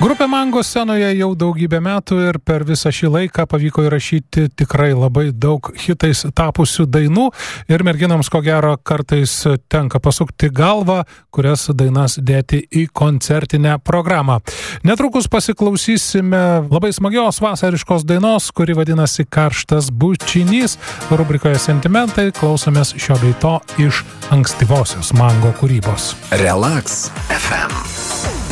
Grupė Mango scenoje jau daugybę metų ir per visą šį laiką pavyko įrašyti tikrai labai daug hitais tapusių dainų ir merginams ko gero kartais tenka pasukti galvą, kurias dainas dėti į koncertinę programą. Netrukus pasiklausysime labai smagios vasariškos dainos, kuri vadinasi Karštas bučinys. Rubrikoje Sentimentai klausomės šio bei to iš ankstyvosios Mango kūrybos. Relax FM.